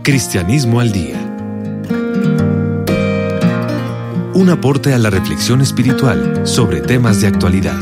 Cristianismo al Día. Un aporte a la reflexión espiritual sobre temas de actualidad.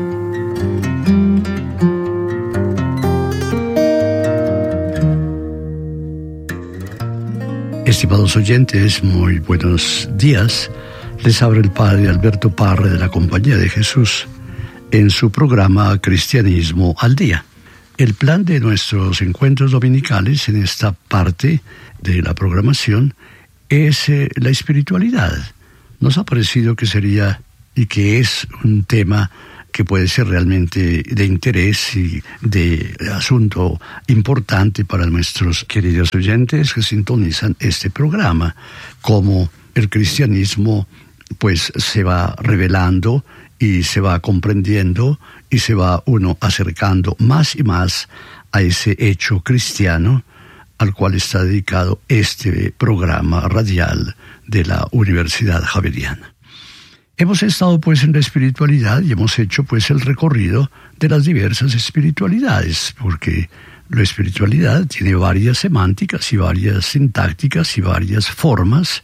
Estimados oyentes, muy buenos días. Les habla el Padre Alberto Parra de la Compañía de Jesús en su programa Cristianismo al Día. El plan de nuestros encuentros dominicales en esta parte de la programación es la espiritualidad. Nos ha parecido que sería y que es un tema que puede ser realmente de interés y de asunto importante para nuestros queridos oyentes que sintonizan este programa. Cómo el cristianismo pues se va revelando y se va comprendiendo y se va uno acercando más y más a ese hecho cristiano al cual está dedicado este programa radial de la Universidad Javeriana. Hemos estado pues en la espiritualidad y hemos hecho pues el recorrido de las diversas espiritualidades, porque la espiritualidad tiene varias semánticas y varias sintácticas y varias formas,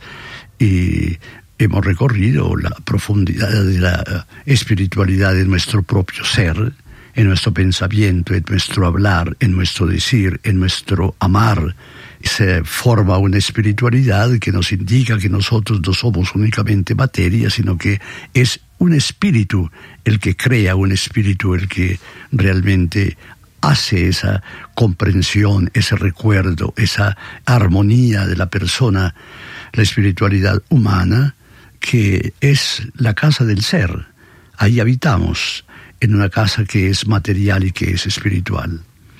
y hemos recorrido la profundidad de la espiritualidad en nuestro propio ser, en nuestro pensamiento, en nuestro hablar, en nuestro decir, en nuestro amar. Se forma una espiritualidad que nos indica que nosotros no somos únicamente materia, sino que es un espíritu el que crea, un espíritu el que realmente hace esa comprensión, ese recuerdo, esa armonía de la persona, la espiritualidad humana, que es la casa del ser. Ahí habitamos, en una casa que es material y que es espiritual.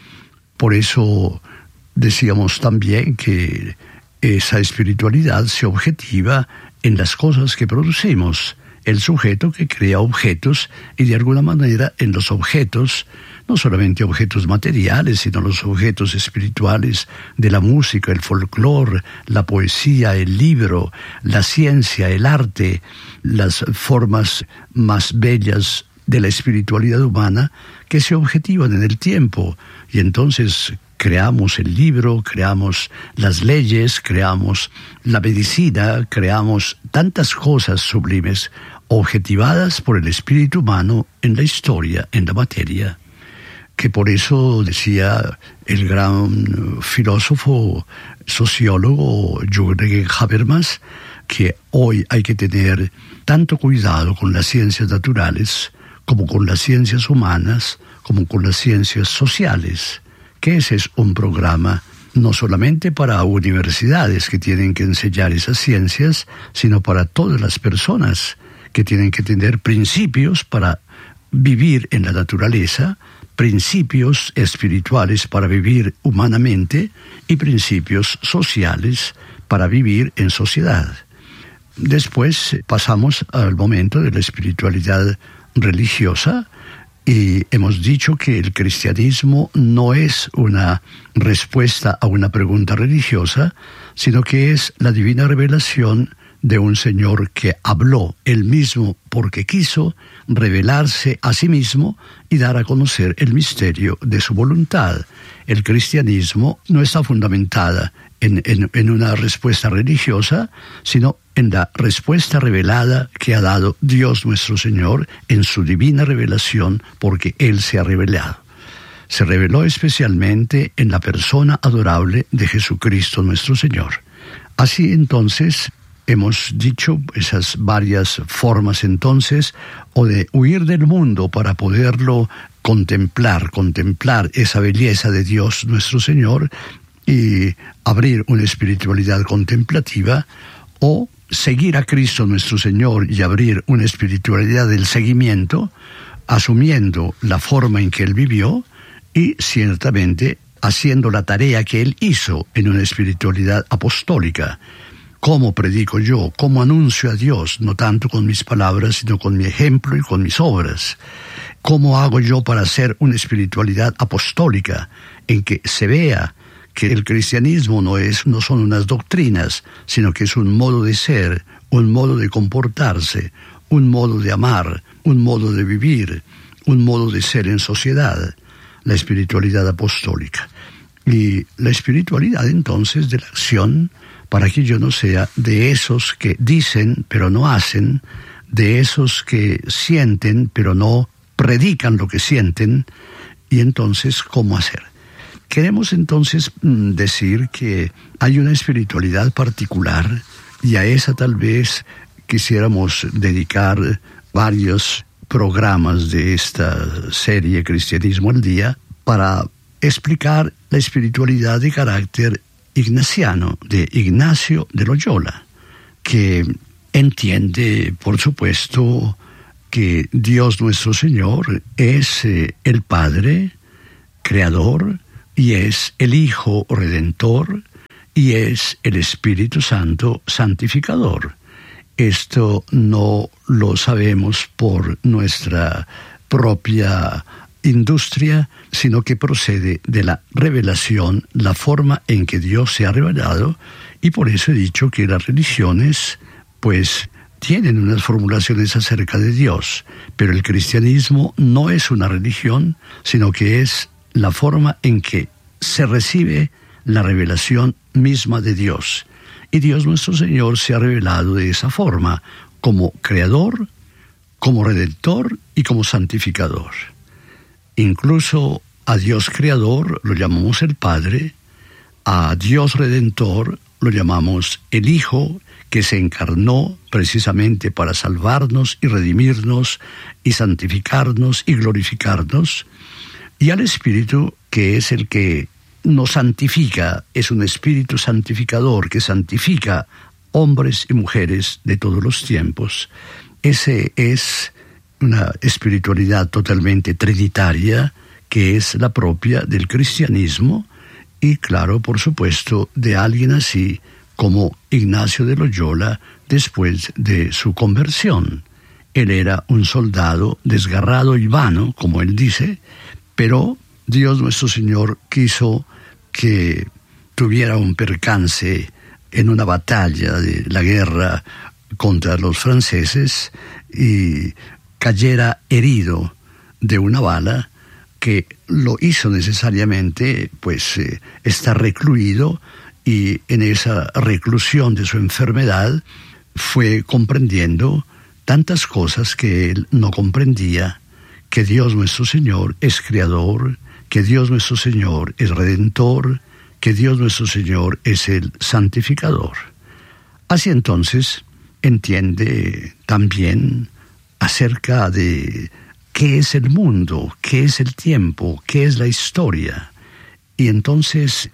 Por eso decíamos también que esa espiritualidad se objetiva en las cosas que producimos, el sujeto que crea objetos y de alguna manera en los objetos, no solamente objetos materiales, sino los objetos espirituales de la música, el folclore, la poesía, el libro, la ciencia, el arte, las formas más bellas de la espiritualidad humana que se objetivan en el tiempo. Y entonces creamos el libro, creamos las leyes, creamos la medicina, creamos tantas cosas sublimes objetivadas por el espíritu humano en la historia, en la materia, que por eso decía el gran filósofo, sociólogo Jürgen Habermas, que hoy hay que tener tanto cuidado con las ciencias naturales como con las ciencias humanas, como con las ciencias sociales, que ese es un programa no solamente para universidades que tienen que enseñar esas ciencias, sino para todas las personas que tienen que tener principios para vivir en la naturaleza, principios espirituales para vivir humanamente y principios sociales para vivir en sociedad. Después pasamos al momento de la espiritualidad religiosa y hemos dicho que el cristianismo no es una respuesta a una pregunta religiosa, sino que es la divina revelación de un Señor que habló él mismo porque quiso revelarse a sí mismo y dar a conocer el misterio de su voluntad. El cristianismo no está fundamentada en una respuesta religiosa, sino en la respuesta revelada que ha dado Dios nuestro Señor en su divina revelación, porque Él se ha revelado. Se reveló especialmente en la persona adorable de Jesucristo nuestro Señor. Así entonces hemos dicho esas varias formas entonces, o de huir del mundo para poderlo contemplar esa belleza de Dios nuestro Señor y abrir una espiritualidad contemplativa, o seguir a Cristo nuestro Señor y abrir una espiritualidad del seguimiento, asumiendo la forma en que Él vivió y ciertamente haciendo la tarea que Él hizo en una espiritualidad apostólica. ¿Cómo predico yo? ¿Cómo anuncio a Dios? No tanto con mis palabras, sino con mi ejemplo y con mis obras. ¿Cómo hago yo para hacer una espiritualidad apostólica en que se vea que el cristianismo no son unas doctrinas, sino que es un modo de ser, un modo de comportarse, un modo de amar, un modo de vivir, un modo de ser en sociedad, la espiritualidad apostólica? Y la espiritualidad entonces de la acción, para que yo no sea de esos que dicen pero no hacen, de esos que sienten pero no predican lo que sienten. Y entonces, ¿cómo hacer? Queremos entonces decir que hay una espiritualidad particular, y a esa tal vez quisiéramos dedicar varios programas de esta serie Cristianismo al Día para explicar la espiritualidad de carácter ignaciano, de Ignacio de Loyola, que entiende, por supuesto, que Dios nuestro Señor es el Padre Creador, y es el Hijo Redentor, y es el Espíritu Santo Santificador. Esto no lo sabemos por nuestra propia industria, sino que procede de la revelación, la forma en que Dios se ha revelado, y por eso he dicho que las religiones, pues, tienen unas formulaciones acerca de Dios, pero el cristianismo no es una religión, sino que es la forma en que se recibe la revelación misma de Dios. Y Dios nuestro Señor se ha revelado de esa forma, como Creador, como Redentor y como Santificador. Incluso a Dios Creador lo llamamos el Padre, a Dios Redentor lo llamamos el Hijo, que se encarnó precisamente para salvarnos y redimirnos y santificarnos y glorificarnos, y al Espíritu, que es el que nos santifica, es un Espíritu santificador que santifica hombres y mujeres de todos los tiempos. Ese es una espiritualidad totalmente trinitaria, que es la propia del cristianismo, y claro, por supuesto, de alguien así como Ignacio de Loyola después de su conversión. Él era un soldado desgarrado y vano, como él dice, pero Dios nuestro Señor quiso que tuviera un percance en una batalla de la guerra contra los franceses y cayera herido de una bala, que lo hizo necesariamente pues estar recluido, y en esa reclusión de su enfermedad fue comprendiendo tantas cosas que él no comprendía, que Dios nuestro Señor es Creador, que Dios nuestro Señor es Redentor, que Dios nuestro Señor es el Santificador. Así entonces entiende también acerca de qué es el mundo, qué es el tiempo, qué es la historia. Y entonces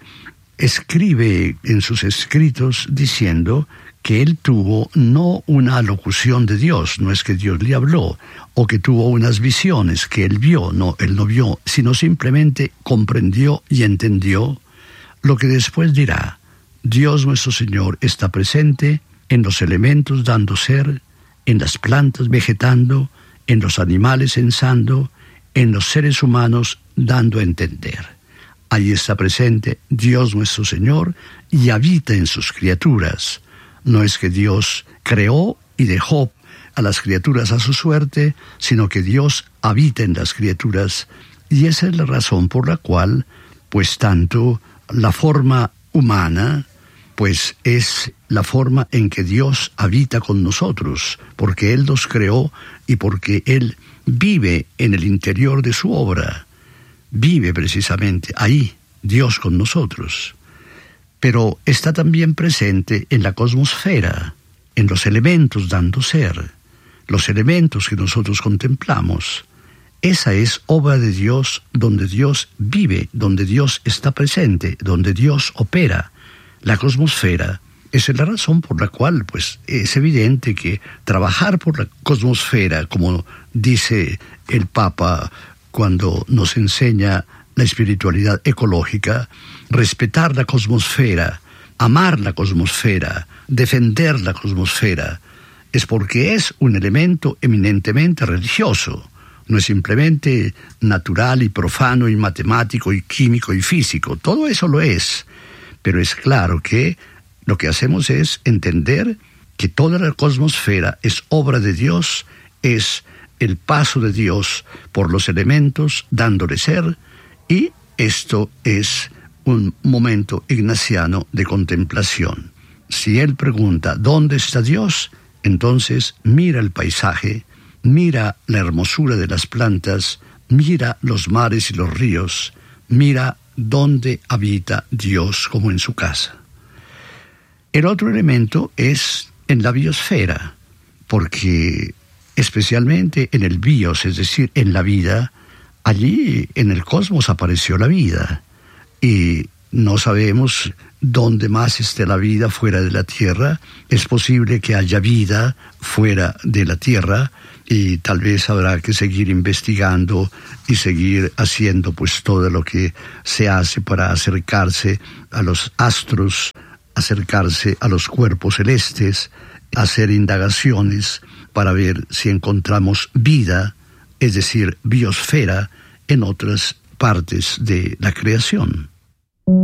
escribe en sus escritos diciendo que él tuvo no una alocución de Dios, no es que Dios le habló, o que tuvo unas visiones que él vio, no, él no vio, sino simplemente comprendió y entendió lo que después dirá. Dios nuestro Señor está presente en los elementos dando ser, en las plantas vegetando, en los animales ensando, en los seres humanos dando a entender. Ahí está presente Dios nuestro Señor y habita en sus criaturas. No es que Dios creó y dejó a las criaturas a su suerte, sino que Dios habita en las criaturas, y esa es la razón por la cual, pues tanto la forma humana, pues es la forma en que Dios habita con nosotros, porque Él nos creó y porque Él vive en el interior de su obra, vive precisamente ahí, Dios con nosotros. Pero está también presente en la cosmosfera, en los elementos dando ser, los elementos que nosotros contemplamos. Esa es obra de Dios, donde Dios vive, donde Dios está presente, donde Dios opera. La cosmosfera, esa es la razón por la cual pues, es evidente que trabajar por la cosmosfera, como dice el Papa cuando nos enseña la espiritualidad ecológica, respetar la cosmosfera, amar la cosmosfera, defender la cosmosfera, es porque es un elemento eminentemente religioso. No es simplemente natural y profano y matemático y químico y físico. Todo eso lo es. Pero es claro que lo que hacemos es entender que toda la cosmosfera es obra de Dios, es el paso de Dios por los elementos dándole ser, y esto es un momento ignaciano de contemplación. Si él pregunta ¿dónde está Dios?, entonces mira el paisaje, mira la hermosura de las plantas, mira los mares y los ríos, mira dónde habita Dios como en su casa. El otro elemento es en la biosfera, porque especialmente en el bios, es decir, en la vida, allí en el cosmos apareció la vida, y no sabemos dónde más esté la vida fuera de la Tierra. Es posible que haya vida fuera de la Tierra, y tal vez habrá que seguir investigando y seguir haciendo pues todo lo que se hace para acercarse a los astros, acercarse a los cuerpos celestes, hacer indagaciones para ver si encontramos vida, es decir, biosfera, en otras partes de la creación.